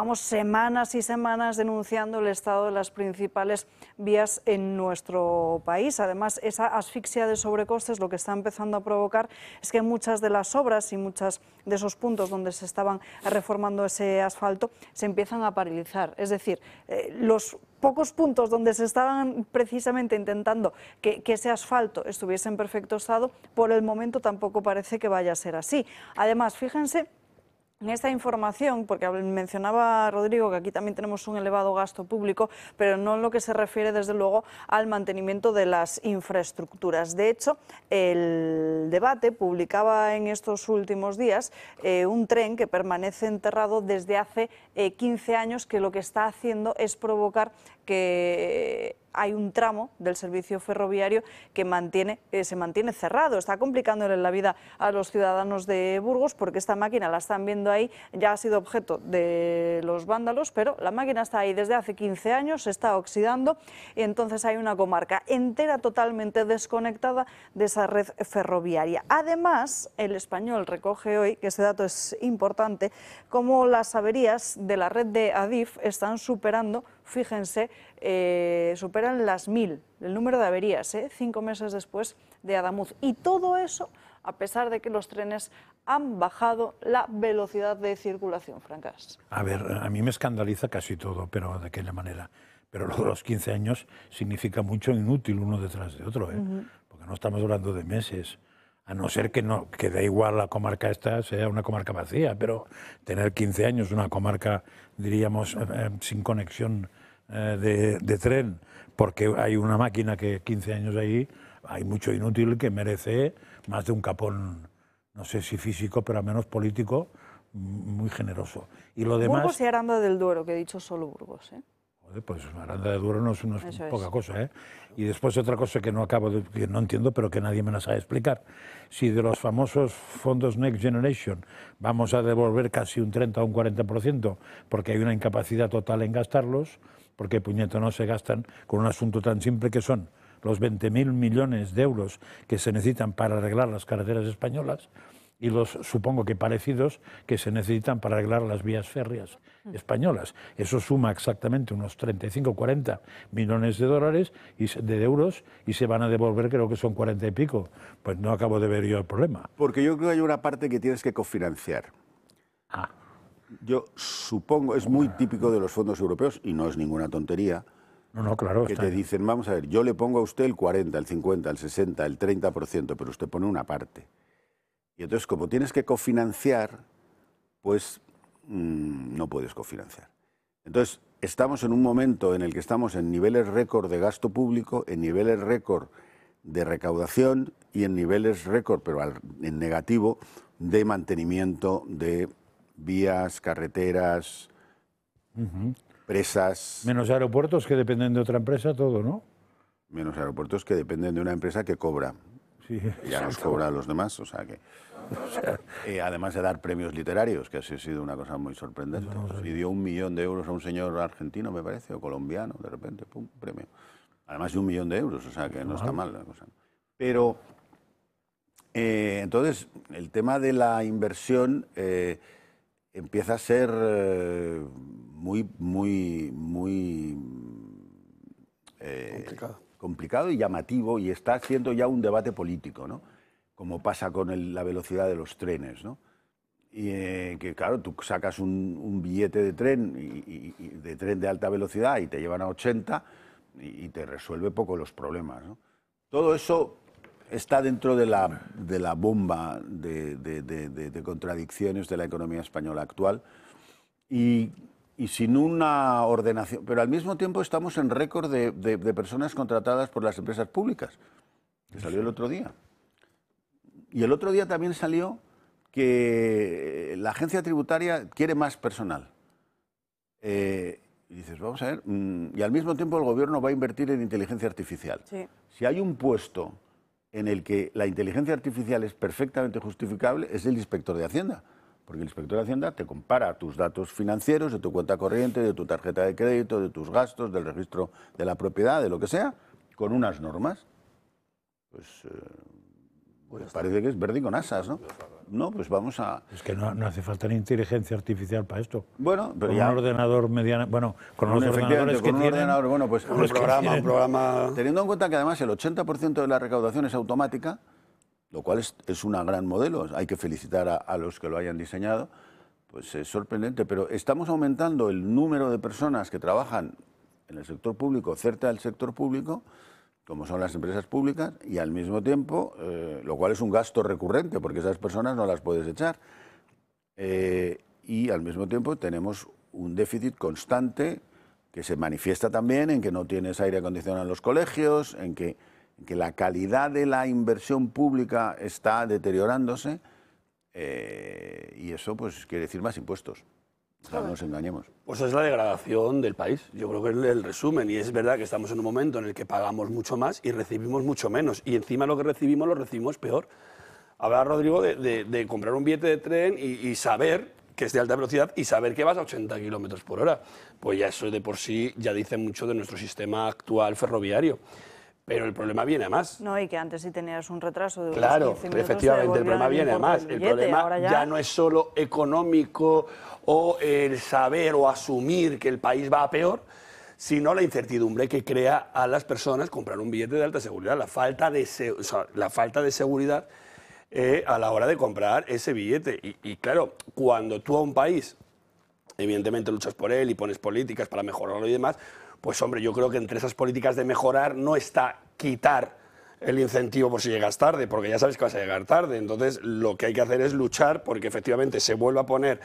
llevamos semanas y semanas denunciando el estado de las principales vías en nuestro país. Además, esa asfixia de sobrecostes lo que está empezando a provocar es que muchas de las obras y muchos de esos puntos donde se estaban reformando ese asfalto se empiezan a paralizar. Es decir, los pocos puntos donde se estaban precisamente intentando que ese asfalto estuviese en perfecto estado, por el momento tampoco parece que vaya a ser así. Además, fíjense en esta información, porque mencionaba Rodrigo que aquí también tenemos un elevado gasto público, pero no en lo que se refiere desde luego al mantenimiento de las infraestructuras. De hecho, el Debate publicaba en estos últimos días un tren que permanece enterrado desde hace 15 años, que lo que está haciendo es provocar que hay un tramo del servicio ferroviario que se mantiene cerrado. Está complicándole la vida a los ciudadanos de Burgos porque esta máquina, la están viendo ahí, ya ha sido objeto de los vándalos, pero la máquina está ahí desde hace 15 años, se está oxidando y entonces hay una comarca entera totalmente desconectada de esa red ferroviaria. Además, El Español recoge hoy, que ese dato es importante, cómo las averías de la red de Adif están superando, fíjense, superan las 1000, el número de averías, 5 meses después de Adamuz. Y todo eso a pesar de que los trenes han bajado la velocidad de circulación, Francas. A ver, a mí me escandaliza casi todo, pero de aquella manera. Pero lo de los 15 años significa mucho inútil uno detrás de otro, porque no estamos hablando de meses. A no ser que da igual la comarca esta sea una comarca vacía, pero tener 15 años una comarca, diríamos, sin conexión de tren, porque hay una máquina que 15 años ahí, hay mucho inútil que merece más de un capón, no sé si físico, pero al menos político, muy generoso. Y lo demás... Burgos y Aranda del Duero, que he dicho solo Burgos, Joder, pues Aranda del Duero no es poca cosa, Y después otra cosa que que no entiendo, pero que nadie me la sabe explicar. Si de los famosos fondos Next Generation vamos a devolver casi un 30 o un 40%, porque hay una incapacidad total en gastarlos, porque puñeto no se gastan con un asunto tan simple que son los 20.000 millones de euros que se necesitan para arreglar las carreteras españolas y los, supongo que parecidos, que se necesitan para arreglar las vías férreas españolas. Eso suma exactamente unos 35 o 40 millones de dólares de euros y se van a devolver, creo que son 40 y pico. Pues no acabo de ver yo el problema. Porque yo creo que hay una parte que tienes que cofinanciar. Yo supongo, es muy típico de los fondos europeos, y no es ninguna tontería, claro, que te dicen, vamos a ver, yo le pongo a usted el 40, el 50, el 60, el 30%, pero usted pone una parte. Y entonces, como tienes que cofinanciar, pues no puedes cofinanciar. Entonces, estamos en un momento en el que estamos en niveles récord de gasto público, en niveles récord de recaudación y en niveles récord, pero en negativo, de mantenimiento de vías, carreteras, presas. Menos aeropuertos que dependen de otra empresa, todo, ¿no? Menos aeropuertos que dependen de una empresa que cobra. Sí, ya nos cobra a los demás, o sea que... además de dar premios literarios, que ha sido una cosa muy sorprendente. Y dio 1 millón de euros a un señor argentino, me parece, o colombiano, de repente, pum, premio. Además de 1 millón de euros, o sea que no está mal la cosa. Pero, entonces, el tema de la inversión empieza a ser muy complicado y llamativo, y está siendo ya un debate político, ¿no? Como pasa con la velocidad de los trenes, ¿no? Y que claro, tú sacas un billete de tren de tren de alta velocidad y te llevan a 80 y te resuelve poco los problemas, ¿no? Todo eso está dentro de la bomba de contradicciones de la economía española actual y sin una ordenación. Pero al mismo tiempo estamos en récord de personas contratadas por las empresas públicas, que salió el otro día. Y el otro día también salió que la agencia tributaria quiere más personal. Y dices, vamos a ver, y al mismo tiempo el gobierno va a invertir en inteligencia artificial. Sí. Si hay un puesto en el que la inteligencia artificial es perfectamente justificable, es el inspector de Hacienda. Porque el inspector de Hacienda te compara tus datos financieros, de tu cuenta corriente, de tu tarjeta de crédito, de tus gastos, del registro de la propiedad, de lo que sea, con unas normas. Pues parece que es verde con asas, ¿no? no, pues vamos a... Es que no hace falta ni inteligencia artificial para esto. Bueno, pero con ya... un ordenador mediano... Bueno, con los ordenadores que tienen... Ordenador, bueno, pues un programa... Teniendo en cuenta que además el 80% de la recaudación es automática, lo cual es un gran modelo, hay que felicitar a los que lo hayan diseñado, pues es sorprendente, pero estamos aumentando el número de personas que trabajan en el sector público, cerca del sector público, como son las empresas públicas, y al mismo tiempo, lo cual es un gasto recurrente, porque esas personas no las puedes echar, y al mismo tiempo tenemos un déficit constante que se manifiesta también en que no tienes aire acondicionado en los colegios, en que la calidad de la inversión pública está deteriorándose, y eso pues quiere decir más impuestos. O sea, no nos engañemos. Pues es la degradación del país, yo creo que es el resumen, y es verdad que estamos en un momento en el que pagamos mucho más y recibimos mucho menos, y encima lo recibimos peor. Habla Rodrigo de comprar un billete de tren y saber que es de alta velocidad y saber que vas a 80 kilómetros por hora. Pues ya eso de por sí ya dice mucho de nuestro sistema actual ferroviario. Pero el problema viene a más. No, y que antes sí tenías un retraso de unos claro, 15 minutos, efectivamente, el problema viene a más. El problema ya no es solo económico o el saber o asumir que el país va a peor, sino la incertidumbre que crea a las personas comprar un billete de alta seguridad, la falta de seguridad a la hora de comprar ese billete. Y claro, cuando tú a un país, evidentemente luchas por él y pones políticas para mejorarlo y demás, pues hombre, yo creo que entre esas políticas de mejorar no está quitar el incentivo por si llegas tarde, porque ya sabes que vas a llegar tarde. Entonces, lo que hay que hacer es luchar porque efectivamente se vuelva a poner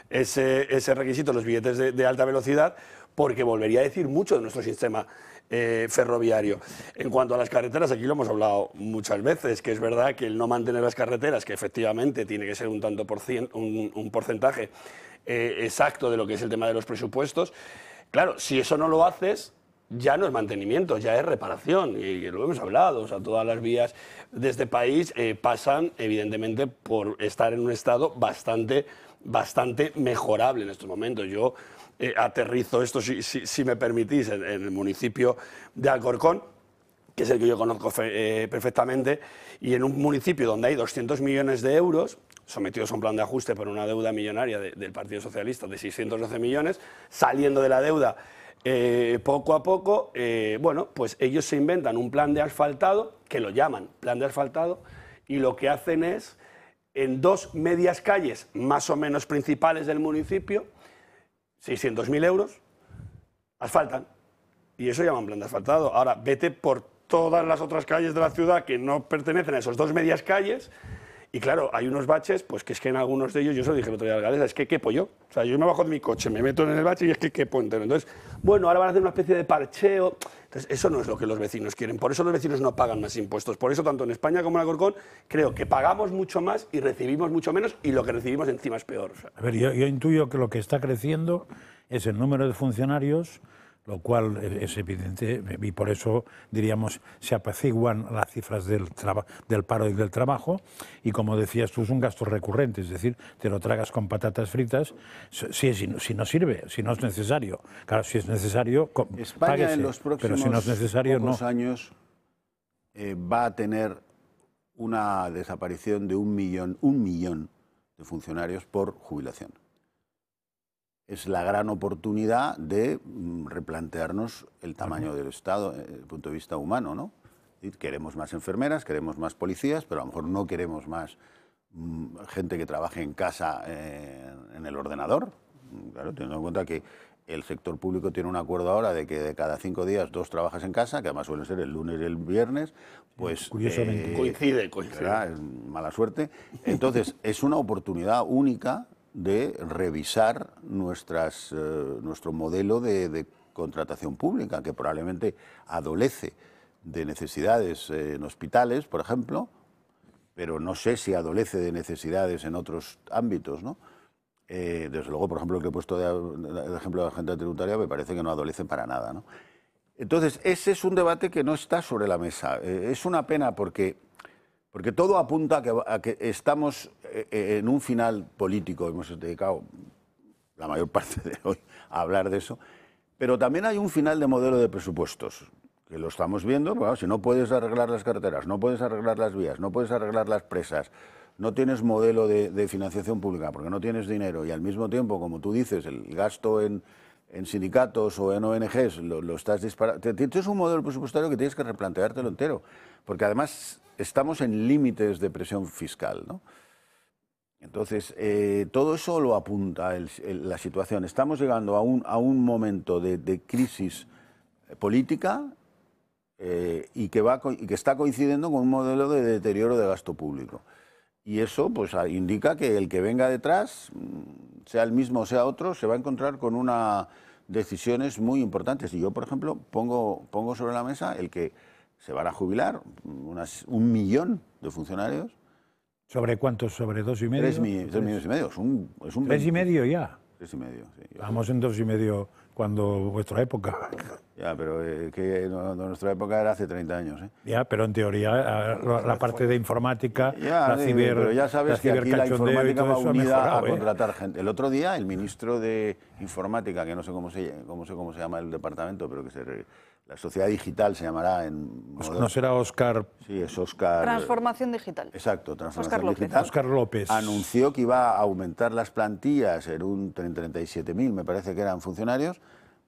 ese requisito en los billetes de alta velocidad, porque volvería a decir mucho de nuestro sistema ferroviario. En cuanto a las carreteras, aquí lo hemos hablado muchas veces, que es verdad que el no mantener las carreteras, que efectivamente tiene que ser un porcentaje exacto de lo que es el tema de los presupuestos. Claro, si eso no lo haces, ya no es mantenimiento, ya es reparación, y lo hemos hablado. O sea, todas las vías de este país pasan, evidentemente, por estar en un estado bastante mejorable en estos momentos. Yo aterrizo esto, si me permitís, en el municipio de Alcorcón, que es el que yo conozco perfectamente, y en un municipio donde hay 200 millones de euros, sometidos a un plan de ajuste por una deuda millonaria del Partido Socialista de 612 millones, saliendo de la deuda poco a poco, bueno, pues ellos se inventan un plan de asfaltado, que lo llaman plan de asfaltado, y lo que hacen es, en dos medias calles más o menos principales del municipio, 600.000 euros, asfaltan. Y eso llaman plan de asfaltado. Ahora, vete por todas las otras calles de la ciudad que no pertenecen a esas dos medias calles. Y claro, hay unos baches, pues que es que en algunos de ellos, yo se lo dije el otro día a la alcaldesa, es que quepo yo. O sea, yo me bajo de mi coche, me meto en el bache y es que quepo entero. Entonces, bueno, ahora van a hacer una especie de parcheo. Entonces, eso no es lo que los vecinos quieren. Por eso los vecinos no pagan más impuestos. Por eso, tanto en España como en Alcorcón, creo que pagamos mucho más y recibimos mucho menos, y lo que recibimos encima es peor. O sea. A ver, yo intuyo que lo que está creciendo es el número de funcionarios, lo cual es evidente, y por eso, diríamos, se apaciguan las cifras del paro y del trabajo, y como decías tú, es un gasto recurrente, es decir, te lo tragas con patatas fritas, si no sirve, si no es necesario. Claro, si es necesario, España páguese, en los próximos pero si no es necesario, pocos no. años va a tener una desaparición de un millón de funcionarios por jubilación. Es la gran oportunidad de replantearnos el tamaño del Estado desde el punto de vista humano, ¿no? Queremos más enfermeras, queremos más policías, pero a lo mejor no queremos más gente que trabaje en casa en el ordenador. Claro, teniendo en cuenta que el sector público tiene un acuerdo ahora de que de cada 5 días 2 trabajas en casa, que además suelen ser el lunes y el viernes, pues... Curiosamente. Coincide. Es mala suerte. Entonces, es una oportunidad única de revisar nuestro modelo de contratación pública, que probablemente adolece de necesidades en hospitales, por ejemplo, pero no sé si adolece de necesidades en otros ámbitos, ¿no? Desde luego, por ejemplo, el que he puesto de ejemplo de la agenda tributaria me parece que no adolece para nada, ¿no? Entonces, ese es un debate que no está sobre la mesa. Es una pena porque todo apunta a que estamos en un final político. Hemos dedicado la mayor parte de hoy a hablar de eso. Pero también hay un final de modelo de presupuestos, que lo estamos viendo. Bueno, si no puedes arreglar las carreteras, no puedes arreglar las vías, no puedes arreglar las presas, no tienes modelo de financiación pública porque no tienes dinero y al mismo tiempo, como tú dices, el gasto en sindicatos o en ONGs lo estás disparando. Tienes un modelo presupuestario que tienes que replanteártelo entero, porque además estamos en límites de presión fiscal, ¿no? Entonces, todo eso lo apunta la situación. Estamos llegando a un momento de crisis política y que está coincidiendo con un modelo de deterioro de gasto público. Y eso pues indica que el que venga detrás, sea el mismo o sea otro, se va a encontrar con unas decisiones muy importantes. Y yo, por ejemplo, pongo sobre la mesa el que se van a jubilar 1 millón de funcionarios. ¿Sobre cuántos? ¿Sobre 2,5? 3 millones y medio. Es un 3,5 ya. 3,5, sí. Estamos en 2,5 cuando vuestra época. Ya, pero que nuestra época era hace 30 años. Ya, pero en teoría la parte de informática, la ciber, pero ya sabes que aquí la informática va unida a contratar ¿eh? gente. El otro día el ministro de Informática, que no sé cómo se llama el departamento, pero que la sociedad digital se llamará en... No será Óscar... Sí, es Óscar... Transformación digital. Exacto, transformación digital. Óscar López. Anunció que iba a aumentar las plantillas en 37.000, me parece que eran funcionarios,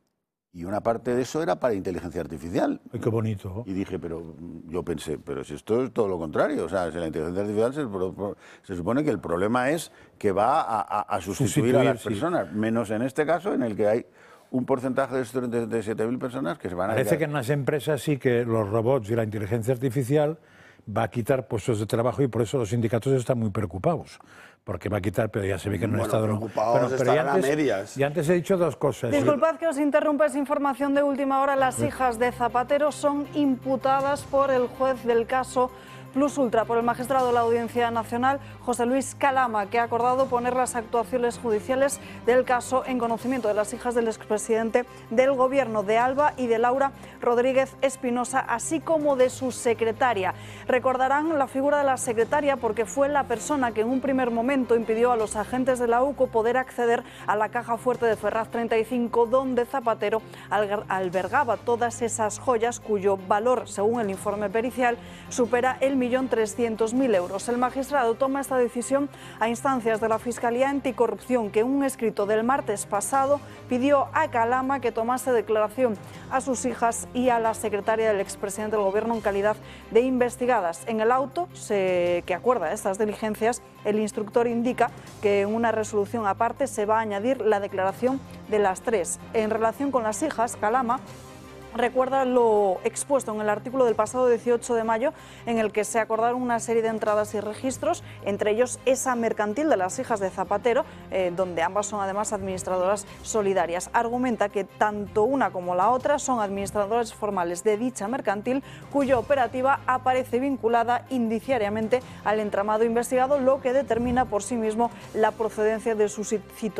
y una parte de eso era para inteligencia artificial. Ay, qué bonito. Y dije, yo pensé, pero si esto es todo lo contrario, o sea, si la inteligencia artificial se supone que el problema es que va a sustituir a las personas, menos en este caso en el que hay un porcentaje de 37.000 personas que se van a... Parece que en las empresas sí que los robots y la inteligencia artificial va a quitar puestos de trabajo y por eso los sindicatos están muy preocupados. Porque va a quitar, pero ya se ve que en el Estado no. Pero ya antes, a medias. Y antes he dicho dos cosas. Disculpad que os interrumpa, es información de última hora. Las hijas de Zapatero son imputadas por el juez del caso Plus Ultra, por el magistrado de la Audiencia Nacional, José Luis Calama, que ha acordado poner las actuaciones judiciales del caso en conocimiento de las hijas del expresidente del Gobierno, de Alba y de Laura Rodríguez Espinosa, así como de su secretaria. Recordarán la figura de la secretaria porque fue la persona que en un primer momento impidió a los agentes de la UCO poder acceder a la caja fuerte de Ferraz 35, donde Zapatero albergaba todas esas joyas cuyo valor, según el informe pericial, supera el 1.300.000 euros. El magistrado toma esta decisión a instancias de la Fiscalía Anticorrupción, que en un escrito del martes pasado pidió a Calama que tomase declaración a sus hijas y a la secretaria del expresidente del Gobierno en calidad de investigadas. En el auto que acuerda estas diligencias, el instructor indica que en una resolución aparte se va a añadir la declaración de las tres. En relación con las hijas, Calama recuerda lo expuesto en el artículo del pasado 18 de mayo en el que se acordaron una serie de entradas y registros, entre ellos esa mercantil de las hijas de Zapatero, donde ambas son además administradoras solidarias. Argumenta que tanto una como la otra son administradoras formales de dicha mercantil cuya operativa aparece vinculada indiciariamente al entramado investigado, lo que determina por sí mismo la procedencia de su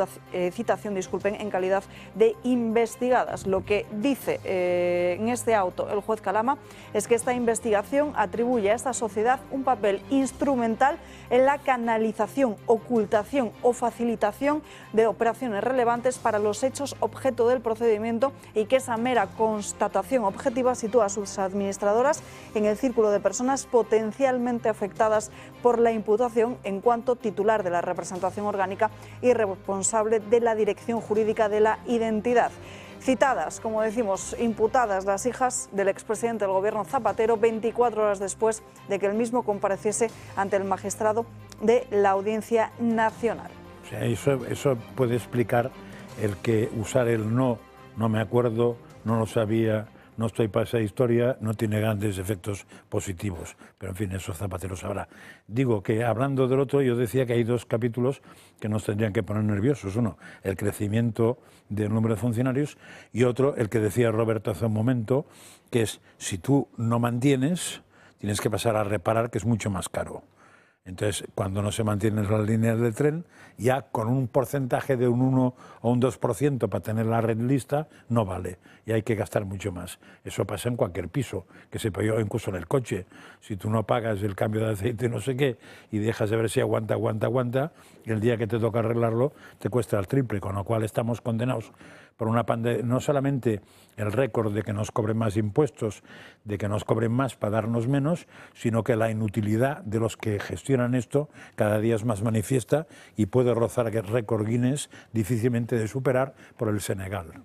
citación en calidad de investigadas. Lo que dice en este auto el juez Calama es que esta investigación atribuye a esta sociedad un papel instrumental en la canalización, ocultación o facilitación de operaciones relevantes para los hechos objeto del procedimiento y que esa mera constatación objetiva sitúa a sus administradoras en el círculo de personas potencialmente afectadas por la imputación en cuanto titular de la representación orgánica y responsable de la dirección jurídica de la identidad. Citadas, como decimos, imputadas las hijas del expresidente del Gobierno Zapatero 24 horas después de que el mismo compareciese ante el magistrado de la Audiencia Nacional. O sea, eso puede explicar el que usar el no me acuerdo, no lo sabía, no estoy para esa historia, no tiene grandes efectos positivos. Pero en fin, eso Zapatero sabrá. Digo que hablando del otro, yo decía que hay dos capítulos que nos tendrían que poner nerviosos. Uno, el crecimiento del número de funcionarios, y otro, el que decía Roberto hace un momento, que es si tú no mantienes, tienes que pasar a reparar, que es mucho más caro. Entonces, cuando no se mantienen las líneas del tren, ya con un porcentaje de un 1 o un 2% para tener la red lista, no vale. Y hay que gastar mucho más. Eso pasa en cualquier piso, que se pagó incluso en el coche. Si tú no pagas el cambio de aceite no sé qué y dejas de ver si aguanta, y el día que te toca arreglarlo te cuesta el triple, con lo cual estamos condenados por una pandemia, no solamente el récord de que nos cobren más impuestos, de que nos cobren más para darnos menos, sino que la inutilidad de los que gestionan esto cada día es más manifiesta y puede rozar el récord Guinness difícilmente de superar por el Senegal.